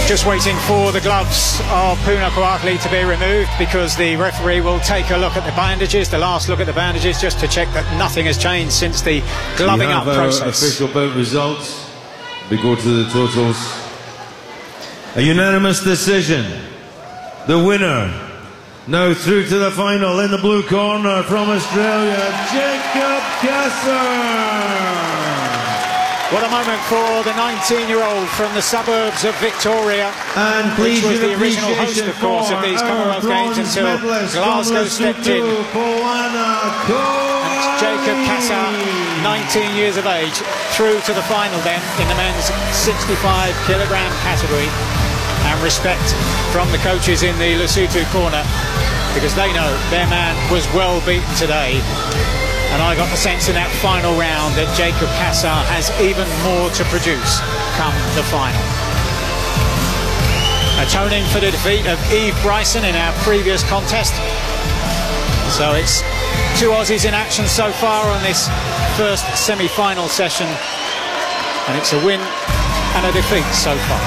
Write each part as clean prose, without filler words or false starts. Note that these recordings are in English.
Just waiting for the gloves of Puna Coakley to be removed because the referee will take a look at the bandages, the last look at the bandages, just to check that nothing has changed since the gloving up process. Official vote results. We go to the totals. A unanimous decision. The winner, now through to the final in the blue corner from Australia, Jacob Kasser. What a moment for the 19-year-old from the suburbs of Victoria, and which was the original host, of course, of these Commonwealth Games until Glasgow stepped in. And it's Jacob Kasser, 19 years of age, through to the final then in the men's 65-kilogram category. And respect from the coaches in the Lesotho corner, because they know their man was well beaten today. And I got the sense in that final round that Jacob Kasser has even more to produce come the final. Atoning for the defeat of Eve Bryson in our previous contest. So it's two Aussies in action so far on this first semi-final session. And it's a win and a defeat so far.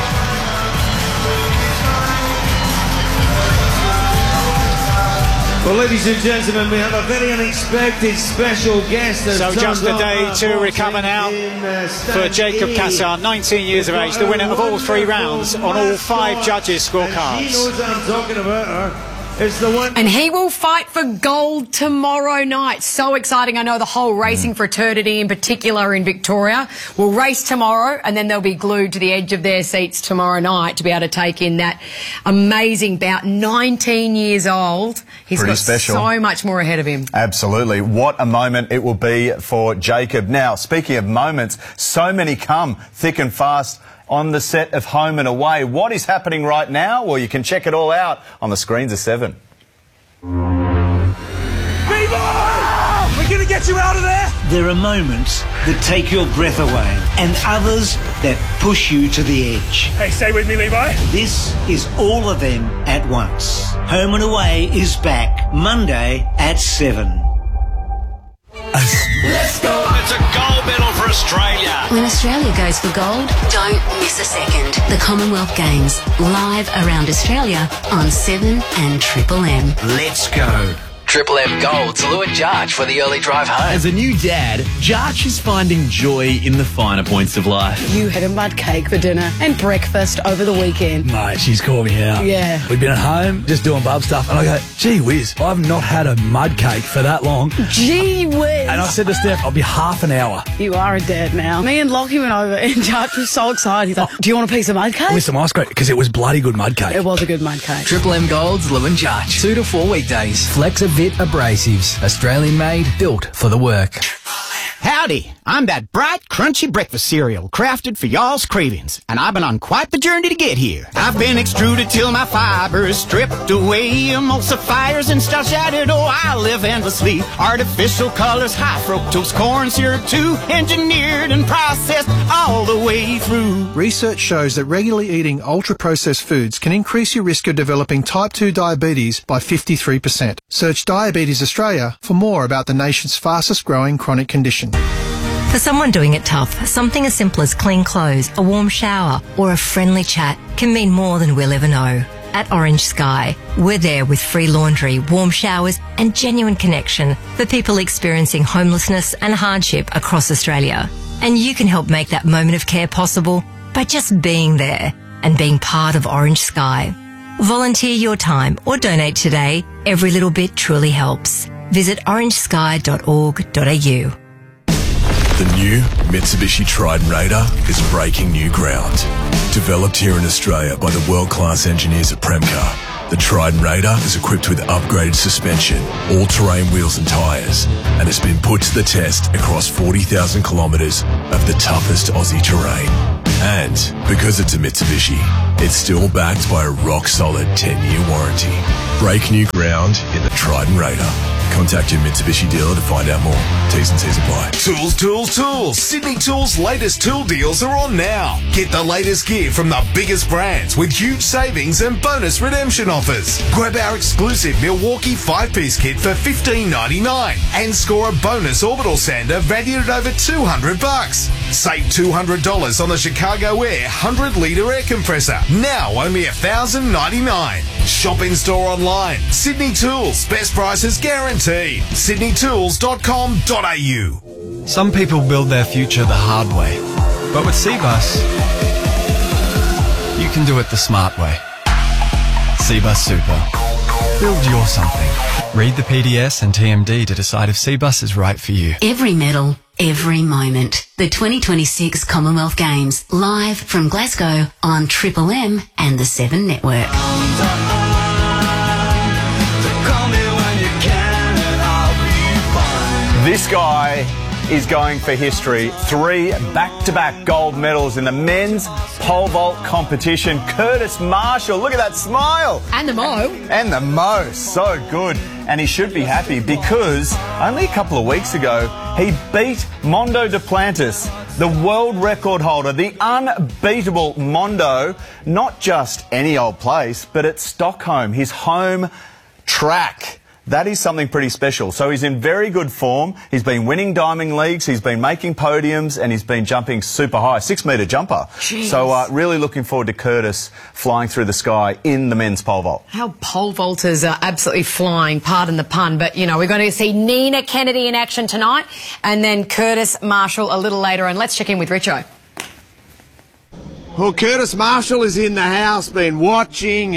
Well, ladies and gentlemen, we have a very unexpected special guest. So just a day to recover now for Jacob Kasser, 19 years of age, the winner of all three rounds on all five judges' scorecards. She knows what I'm talking about her. It's the one. And he will fight for gold tomorrow night. So exciting. I know the whole racing fraternity in particular in Victoria will race tomorrow, and then they'll be glued to the edge of their seats tomorrow night to be able to take in that amazing bout. 19 years old. He's Pretty got special. So much more ahead of him. Absolutely. What a moment it will be for Jacob. Now, speaking of moments, so many come thick and fast on the set of Home and Away. What is happening right now? Well, you can check it all out on the screens of 7. We're going to get you out of there! There are moments that take your breath away and others that push you to the edge. Hey, stay with me, Levi. This is all of them at once. Home and Away is back Monday at 7. Let's go! It's a gold medal for Australia. When Australia goes for gold, don't miss a second. The Commonwealth Games, live around Australia on 7 and Triple M. Let's go. Triple M Gold's Lou and Jarch for the early drive home. As a new dad, Jarch is finding joy in the finer points of life. You had a mud cake for dinner and breakfast over the weekend. Mate, she's called me out. Yeah. We've been at home, just doing bub stuff, and I go, gee whiz, I've not had a mud cake for that long. Gee whiz. And I said to Steph, I'll be half an hour. You are a dad now. Me and Lockie went over and Jarch was so excited. He's like, do you want a piece of mud cake? With some ice cream, because it was bloody good mud cake. It was a good mud cake. Triple M Gold's Lou and Jarch. 2 to 4 weekdays. Flexavit Abrasives. Australian made, built for the work. Howdy, I'm that bright, crunchy breakfast cereal crafted for y'all's cravings, and I've been on quite the journey to get here. I've been extruded till my fibers stripped away, emulsifiers and stuff shattered. Oh, I live endlessly. Artificial colors, high fructose corn syrup too, engineered and processed all the way through. Research shows that regularly eating ultra-processed foods can increase your risk of developing type 2 diabetes by 53%. Search Diabetes Australia for more about the nation's fastest growing chronic condition. For someone doing it tough, something as simple as clean clothes, a warm shower, or a friendly chat can mean more than we'll ever know. At Orange Sky, we're there with free laundry, warm showers, and genuine connection for people experiencing homelessness and hardship across Australia. And you can help make that moment of care possible by just being there and being part of Orange Sky. Volunteer your time or donate today. Every little bit truly helps. Visit orangesky.org.au. The new Mitsubishi Triton Raider is breaking new ground. Developed here in Australia by the world-class engineers at Premcar, the Triton Raider is equipped with upgraded suspension, all-terrain wheels and tyres, and has been put to the test across 40,000 kilometres of the toughest Aussie terrain. And because it's a Mitsubishi, it's still backed by a rock-solid 10-year warranty. Break new ground in the Triton Raider. Contact your Mitsubishi dealer to find out more. T's and C's apply. Tools, tools, tools. Sydney Tools' latest tool deals are on now. Get the latest gear from the biggest brands with huge savings and bonus redemption offers. Grab our exclusive Milwaukee 5-piece kit for $15.99 and score a bonus orbital sander valued at over $200. Save $200 on the Chicago Air 100-litre air compressor. Now only $1,099. Shop in store online. Sydney Tools. Best prices guaranteed. sydneytools.com.au. Some people build their future the hard way. But with Cbus, you can do it the smart way. Cbus Super. Build your something. Read the PDS and TMD to decide if Cbus is right for you. Every medal, every moment. The 2026 Commonwealth Games, live from Glasgow on Triple M and the 7 Network. This guy is going for history. 3 back-to-back gold medals in the men's pole vault competition. Curtis Marshall, look at that smile. And the mo. And the mo, so good. And he should be happy because only a couple of weeks ago, he beat Mondo Duplantis, the world record holder, the unbeatable Mondo, not just any old place, but at Stockholm, his home track. That is something pretty special. So he's in very good form. He's been winning Diamond Leagues, he's been making podiums, and he's been jumping super high, 6-metre jumper. Jeez. So really looking forward to Curtis flying through the sky in the men's pole vault. How pole vaulters are absolutely flying, pardon the pun, but, you know, we're going to see Nina Kennedy in action tonight and then Curtis Marshall a little later on. Let's check in with Richo. Well, Curtis Marshall is in the house, been watching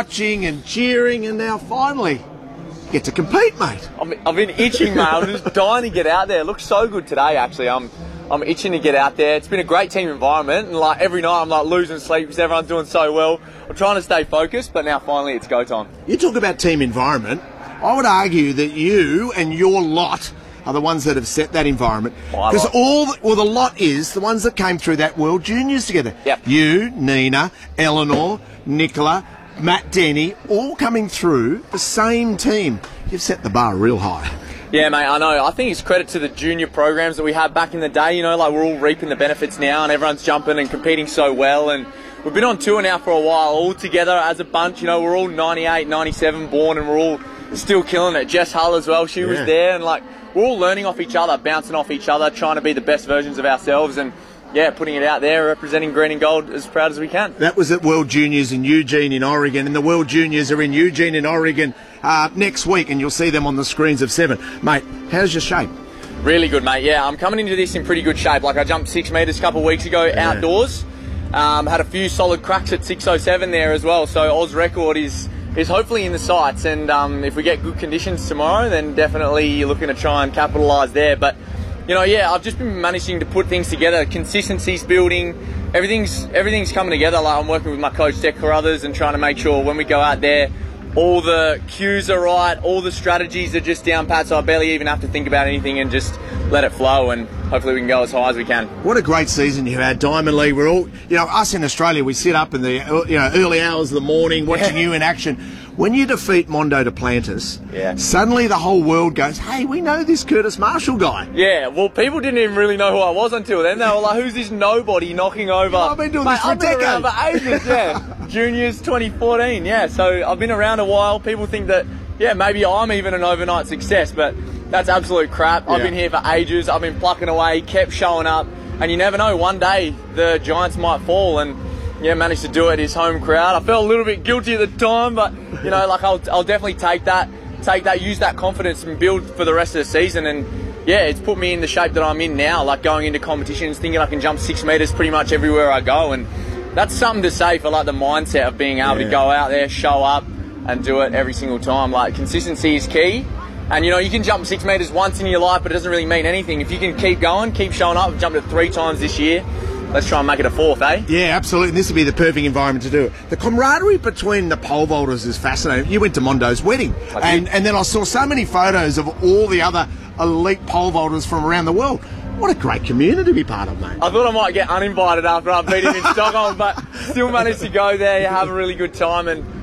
and cheering, and now finally get to compete, mate. I've been itching, mate. I'm just dying to get out there. It looks so good today, actually. I'm itching to get out there. It's been a great team environment, and like every night I'm like losing sleep because everyone's doing so well. I'm trying to stay focused, but now finally it's go time. You talk about team environment. I would argue that you and your lot are the ones that have set that environment. Because the lot is the ones that came through that World Juniors together. Yep. You, Nina, Eleanor, Nicola, Matt Denny, all coming through the same team. You've set the bar real high. Yeah, mate, I know. I think it's credit to the junior programs that we had back in the day. You know, like we're all reaping the benefits now and everyone's jumping and competing so well. And we've been on tour now for a while, all together as a bunch. You know, we're all 98, 97 born and we're all still killing it. Jess Hull as well, she was there. And like, we're all learning off each other, bouncing off each other, trying to be the best versions of ourselves. And yeah, putting it out there, representing green and gold as proud as we can. That was at World Juniors in Eugene in Oregon, and the World Juniors are in Eugene in Oregon next week, and you'll see them on the screens of 7. Mate, how's your shape? Really good, mate. Yeah, I'm coming into this in pretty good shape. Like I jumped 6 metres a couple of weeks ago outdoors. Had a few solid cracks at 6:07 there as well. So Oz record is hopefully in the sights, and if we get good conditions tomorrow, then definitely you're looking to try and capitalise there. But you know, yeah, I've just been managing to put things together. Consistency's building. Everything's coming together. Like I'm working with my coach, Dec Carruthers, and trying to make sure when we go out there, all the cues are right, all the strategies are just down pat, so I barely even have to think about anything and just let it flow, and hopefully we can go as high as we can. What a great season you had, Diamond League. We're all, you know, us in Australia, we sit up in the early hours of the morning watching you in action. When you defeat Mondo Duplantis, suddenly the whole world goes, hey, we know this Curtis Marshall guy. Yeah, well, people didn't even really know who I was until then. They were like, who's this nobody knocking over? I've been doing this for a decade. I've been around for ages, yeah. Juniors 2014, yeah. So I've been around a while. People think that, yeah, maybe I'm even an overnight success, but that's absolute crap. I've been here for ages. I've been plucking away, kept showing up, and you never know, one day the Giants might fall, and yeah, managed to do it, his home crowd. I felt a little bit guilty at the time, but you know, like I'll definitely take that, use that confidence and build for the rest of the season. And yeah, it's put me in the shape that I'm in now, like going into competitions, thinking I can jump 6 metres pretty much everywhere I go. And that's something to say for like the mindset of being able to go out there, show up and do it every single time. Like consistency is key. And you know, you can jump 6 metres once in your life, but it doesn't really mean anything. If you can keep going, keep showing up, I've jumped it 3 times this year. Let's try and make it a 4th, eh? Yeah, absolutely. And this would be the perfect environment to do it. The camaraderie between the pole vaulters is fascinating. You went to Mondo's wedding, and then I saw so many photos of all the other elite pole vaulters from around the world. What a great community to be part of, mate. I thought I might get uninvited after I beat him in Stockholm, but still managed to go there, have a really good time, and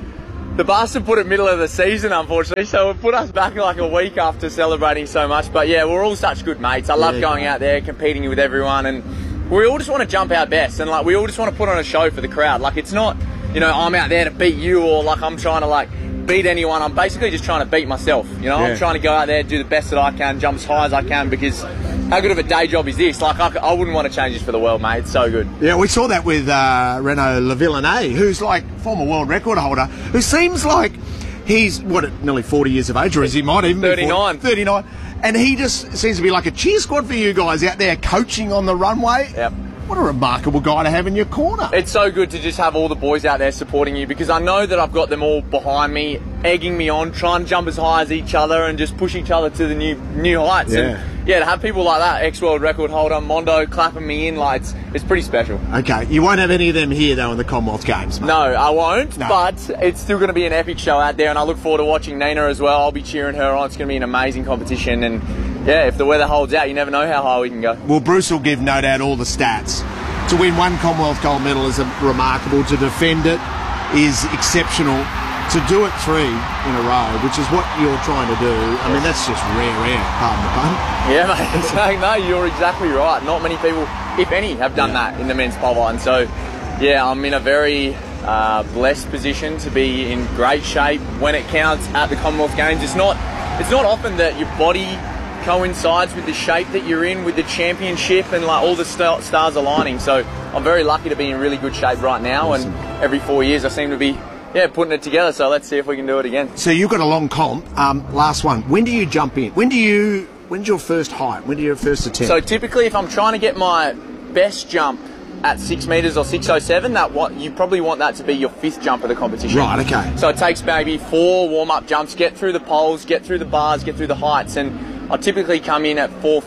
the bastard put it middle of the season, unfortunately, so it put us back like a week after celebrating so much. But yeah, we're all such good mates. I love going out there, competing with everyone, and we all just want to jump our best, and like we all just want to put on a show for the crowd. Like it's not, you know, I'm out there to beat you, or like I'm trying to like beat anyone. I'm basically just trying to beat myself, you know. I'm trying to go out there, do the best that I can, jump as high as I can, because how good of a day job is this? Like I wouldn't want to change this for the world, mate. It's so good. Yeah, we saw that with Renaud Lavillenie, who's like former world record holder, who seems like he's, nearly 40 years of age, or is he might even 39. be 39. And he just seems to be like a cheer squad for you guys out there coaching on the runway. Yep. What a remarkable guy to have in your corner. It's so good to just have all the boys out there supporting you, because I know that I've got them all behind me, egging me on, trying to jump as high as each other and just push each other to the new heights. Yeah. And yeah, to have people like that, ex-world record holder, Mondo, clapping me in, like, it's pretty special. Okay, you won't have any of them here, though, in the Commonwealth Games, mate. No, I won't, but it's still going to be an epic show out there, and I look forward to watching Nina as well. I'll be cheering her on. It's going to be an amazing competition, and yeah, if the weather holds out, you never know how high we can go. Well, Bruce will give, no doubt, all the stats. To win one Commonwealth gold medal is remarkable. To defend it is exceptional. To do it 3 in a row, which is what you're trying to do, I mean, that's just rare, pardon the pun. Yeah, mate, no, you're exactly right. Not many people, if any, have done that in the men's pole vault. And so, yeah, I'm in a very blessed position to be in great shape when it counts at the Commonwealth Games. It's not often that your body coincides with the shape that you're in, with the championship, and like all the stars aligning. So I'm very lucky to be in really good shape right now. Awesome. And every 4 years I seem to be putting it together, so let's see if we can do it again. So you've got a long comp. Last one. When do you jump in? When's your first height? When do your first attempt? So typically, if I'm trying to get my best jump at 6 metres or 6:07, you probably want that to be your 5th jump of the competition. Right, okay. So it takes maybe 4 warm-up jumps, get through the poles, get through the bars, get through the heights, and I typically come in at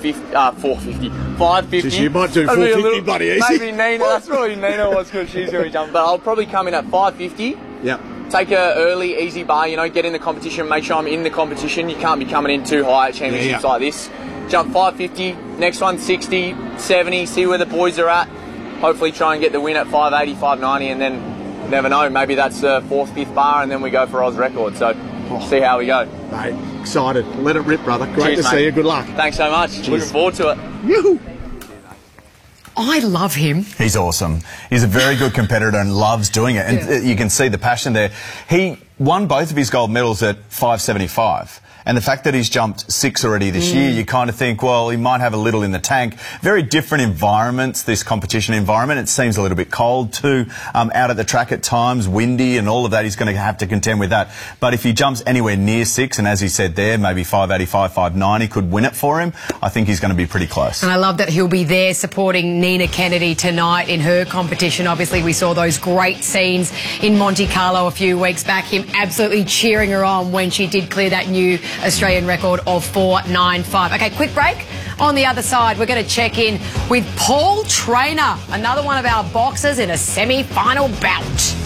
550. So you might do 450, buddy, easy. Maybe Nina, that's probably Nina was because she's going to jump, but I'll probably come in at 550. Yep. Take a early, easy bar, you know, get in the competition, make sure I'm in the competition. You can't be coming in too high at championships like this. Jump 550, next one 60, 70, see where the boys are at. Hopefully try and get the win at 580, 590, and then never know, maybe that's the 4th, 5th bar, and then we go for Oz record. So see how we go. Mate, excited. Let it rip, brother. Great Cheers, to see you. Good luck. Thanks so much. Cheers. Looking forward to it. Yoo-hoo. I love him. He's awesome. He's a very good competitor and loves doing it. And you can see the passion there. He won both of his gold medals at 575. And the fact that he's jumped 6 already this year, you kind of think, well, he might have a little in the tank. Very different environments, this competition environment. It seems a little bit cold too, out at the track at times, windy and all of that. He's going to have to contend with that. But if he jumps anywhere near 6, and as he said there, maybe 585, 590 could win it for him, I think he's going to be pretty close. And I love that he'll be there supporting Nina Kennedy tonight in her competition. Obviously, we saw those great scenes in Monte Carlo a few weeks back, him absolutely cheering her on when she did clear that new Australian record of 495. Okay, quick break. On the other side, we're going to check in with Paul Traynor, another one of our boxers in a semi-final bout.